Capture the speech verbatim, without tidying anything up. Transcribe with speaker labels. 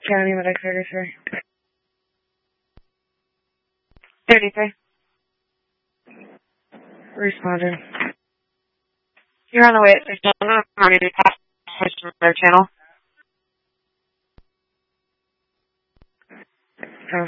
Speaker 1: County Medic thirty-three. thirty-three. Responded. You're on the way at six. I'm going to past their channel.